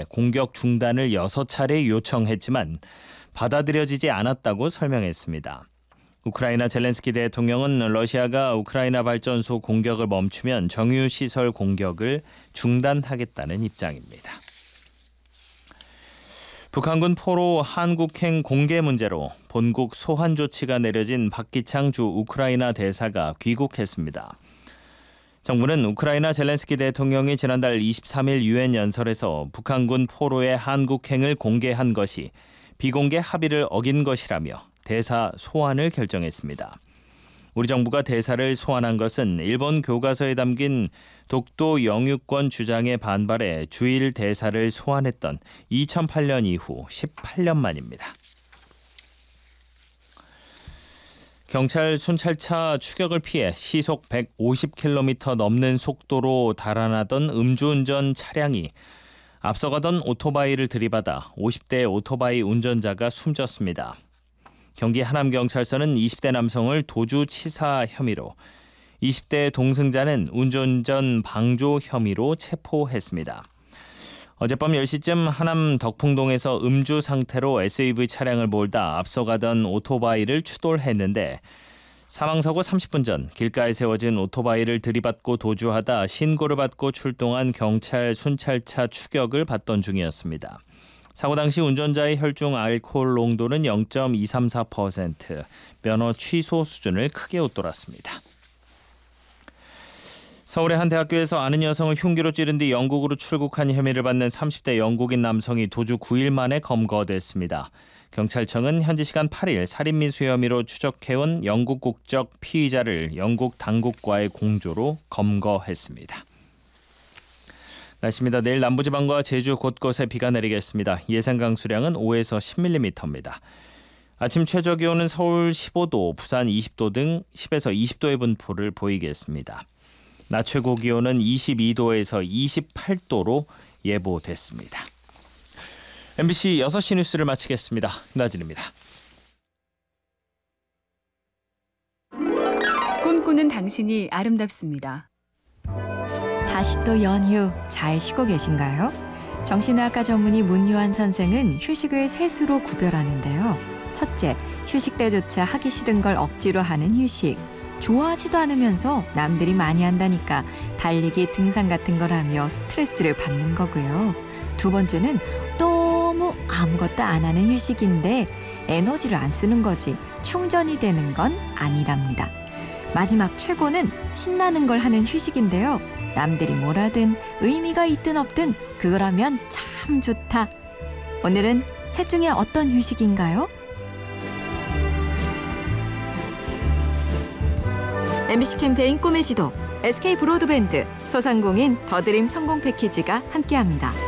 공격 중단을 6차례 요청했지만 받아들여지지 않았다고 설명했습니다. 우크라이나 젤렌스키 대통령은 러시아가 우크라이나 발전소 공격을 멈추면 정유시설 공격을 중단하겠다는 입장입니다. 북한군 포로 한국행 공개 문제로 본국 소환 조치가 내려진 박기창 주 우크라이나 대사가 귀국했습니다. 정부는 우크라이나 젤렌스키 대통령이 지난달 23일 유엔 연설에서 북한군 포로의 한국행을 공개한 것이 비공개 합의를 어긴 것이라며 대사 소환을 결정했습니다. 우리 정부가 대사를 소환한 것은 일본 교과서에 담긴 독도 영유권 주장에 반발해 주일 대사를 소환했던 2008년 이후 18년 만입니다. 경찰 순찰차 추격을 피해 시속 150km 넘는 속도로 달아나던 음주운전 차량이 앞서가던 오토바이를 들이받아 50대 오토바이 운전자가 숨졌습니다. 경기 하남경찰서는 20대 남성을 도주치사 혐의로, 20대 동승자는 운전운전 방조 혐의로 체포했습니다. 어젯밤 10시쯤 하남 덕풍동에서 음주 상태로 SUV 차량을 몰다 앞서가던 오토바이를 추돌했는데 사망사고 30분 전 길가에 세워진 오토바이를 들이받고 도주하다 신고를 받고 출동한 경찰 순찰차 추격을 받던 중이었습니다. 사고 당시 운전자의 혈중 알코올 농도는 0.234%, 면허 취소 수준을 크게 웃돌았습니다. 서울의 한 대학교에서 아는 여성을 흉기로 찌른 뒤 영국으로 출국한 혐의를 받는 30대 영국인 남성이 도주 9일 만에 검거됐습니다. 경찰청은 현지 시간 8일 살인미수 혐의로 추적해온 영국 국적 피의자를 영국 당국과의 공조로 검거했습니다. 날씨입니다. 내일 남부지방과 제주 곳곳에 비가 내리겠습니다. 예상 강수량은 5에서 10mm입니다. 아침 최저기온은 서울 15도, 부산 20도 등 10에서 20도의 분포를 보이겠습니다. 낮 최고 기온은 22도에서 28도로 예보됐습니다. MBC 6시 뉴스를 마치겠습니다. 나진입니다. 꿈꾸는 당신이 아름답습니다. 다시 또 연휴 잘 쉬고 계신가요? 정신의학과 전문의 문요한 선생은 휴식을 셋으로 구별하는데요. 첫째, 휴식 때조차 하기 싫은 걸 억지로 하는 휴식. 좋아하지도 않으면서 남들이 많이 한다니까 달리기, 등산 같은 걸 하며 스트레스를 받는 거고요. 두 번째는 너무 아무것도 안 하는 휴식인데 에너지를 안 쓰는 거지 충전이 되는 건 아니랍니다. 마지막 최고는 신나는 걸 하는 휴식인데요. 남들이 뭐라든 의미가 있든 없든 그걸 하면 참 좋다. 오늘은 셋 중에 어떤 휴식인가요? MBC 캠페인 꿈의 지도, SK 브로드밴드, 소상공인 더드림 성공 패키지가 함께합니다.